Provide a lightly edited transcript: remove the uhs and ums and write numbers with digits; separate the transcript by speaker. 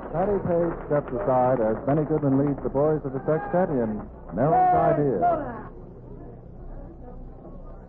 Speaker 1: Patty Page steps aside as Benny Goodman leads the boys of the sextet in Nell's Idea.